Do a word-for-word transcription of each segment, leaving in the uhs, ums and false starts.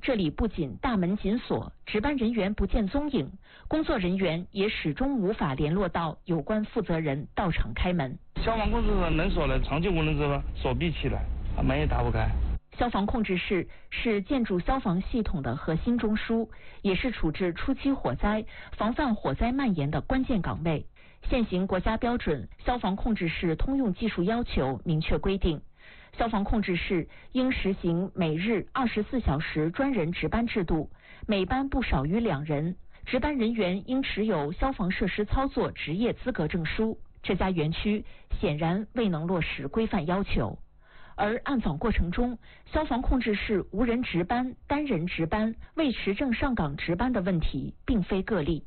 这里不仅大门紧锁，值班人员不见踪影，工作人员也始终无法联络到有关负责人到场开门。 消防控制室门锁呢，长期无人值班，锁闭起来，门也打不开。 消防控制室是建筑消防系统的核心中枢，也是处置初期火灾、防范火灾蔓延的关键岗位。现行国家标准《消防控制室通用技术要求》明确规定，消防控制室应实行每日二十四小时专人值班制度，每班不少于两人，值班人员应持有消防设施操作执业资格证书。这家园区显然未能落实规范要求。而暗访过程中，消防控制室无人值班、单人值班、未持证上岗值班的问题并非个例。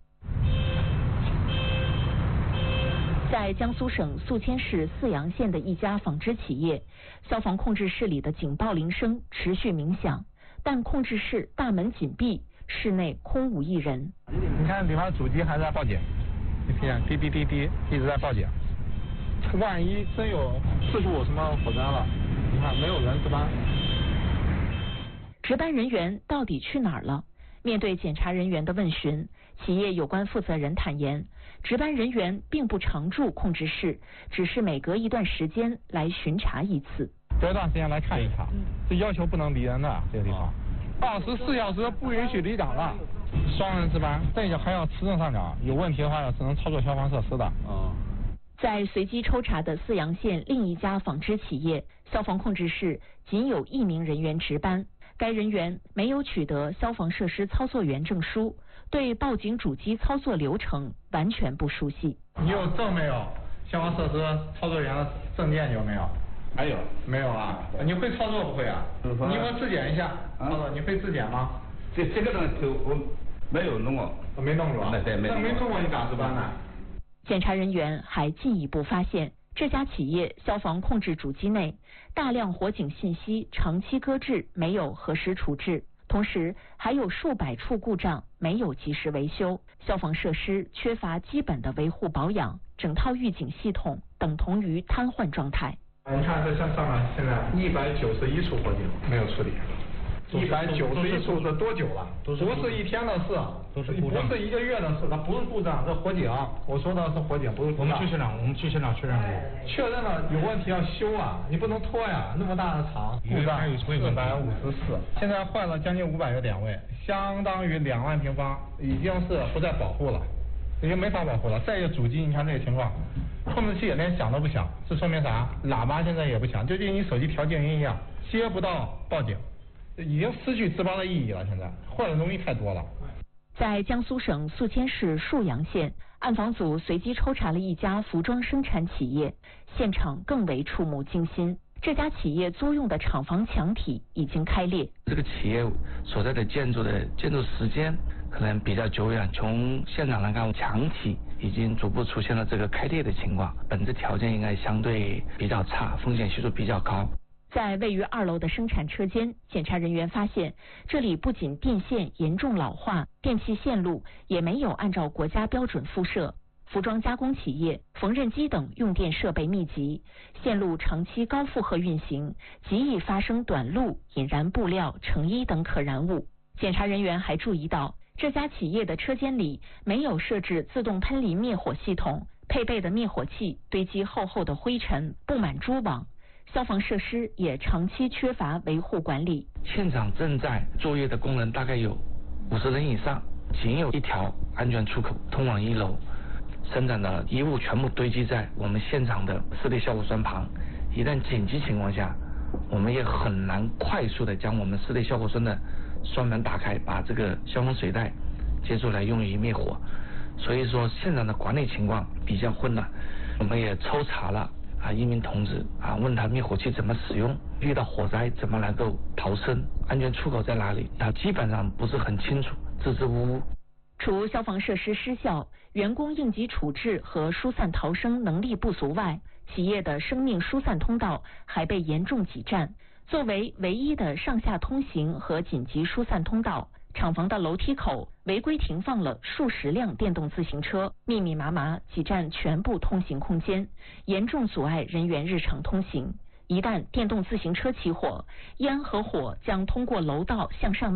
在江苏省宿迁市泗阳县的一家纺织企业，消防控制室里的警报铃声持续鸣响，但控制室大门紧闭，室内空无一人。 你看里面主机还在报警，一天滴滴滴滴一直在报警。万一真有事故什么火灾了，你看没有人值班。 值班人员到底去哪儿了？面对检查人员的问询，企业有关负责人坦言，值班人员并不常驻控制室，只是每隔一段时间来巡查一次。 隔段时间来看一看，这要求不能离人的这个地方。二十四小时不允许离岗了，双人值班，这个还要持证上岗，有问题的话要只能操作消防设施的。 哦。 在随机抽查的泗阳县另一家纺织企业，消防控制室仅有一名人员值班，该人员没有取得消防设施操作员证书，对报警主机操作流程完全不熟悉。 你有证没有？消防设施操作员的证件有没有？ 还有没有啊？你会操作不会啊？你给我质检一下，操作你会质检吗？ 这这个东西我没有弄过， 我没弄过。 对对，没那没弄过你咋值班呢？ 检查人员还进一步发现，这家企业消防控制主机内大量火警信息长期搁置，没有核实处置，同时还有数百处故障没有及时维修，消防设施缺乏基本的维护保养，整套预警系统等同于瘫痪状态。 你看这像上面现在一百九十一处火警没有处理。一百九十一处是多久了？不是一天的事，不是一个月的事，它不是故障，这火警。我说的是火警，不是故障。 我们去现场，我们去现场确认过， 确认了有问题要修啊，你不能拖呀，那么大的厂。故障四百五十四，现在坏了将近五百个点位，相当于两万平方，已经是不再保护了，已经没法保护了。再一个主机，你看这个情况，控制器也连响都不响，这说明啥？喇叭现在也不响，就跟你手机调静音一样，接不到报警。已经失去值班的意义了，现在坏的东西太多了。 在江苏省宿迁市沭阳县，暗访组随机抽查了一家服装生产企业，现场更为触目惊心。这家企业租用的厂房墙体已经开裂。 这个企业所在的建筑的建筑时间可能比较久远，从现场来看，墙体已经逐步出现了这个开裂的情况，本质条件应该相对比较差，风险系数比较高。 在位于二楼的生产车间，检查人员发现，这里不仅电线严重老化，电气线路也没有按照国家标准铺设。服装加工企业、缝纫机等用电设备密集，线路长期高负荷运行，极易发生短路、引燃布料、成衣等可燃物。检查人员还注意到，这家企业的车间里没有设置自动喷淋灭火系统，配备的灭火器堆积厚厚的灰尘，布满蛛网。消防设施也长期缺乏维护管理。 现场正在作业的工人大概有五十人以上，仅有一条安全出口通往一楼，生产的衣物全部堆积在我们现场的湿裂消火栓旁。一旦紧急情况下，我们也很难快速的将我们湿裂消火栓的栓门打开，把这个消防水带接出来用于灭火。所以说现场的管理情况比较混乱，我们也抽查了啊，一名同志啊，问他灭火器怎么使用，遇到火灾怎么能够逃生，安全出口在哪里，他基本上不是很清楚，支支吾吾。 除消防设施失效、员工应急处置和疏散逃生能力不足外，企业的生命疏散通道还被严重挤占。作为唯一的上下通行和紧急疏散通道，厂房的楼梯口违规停放了数十辆电动自行车，密密麻麻挤占全部通行空间，严重阻碍人员日常通行。一旦电动自行车起火，烟和火将通过楼道向上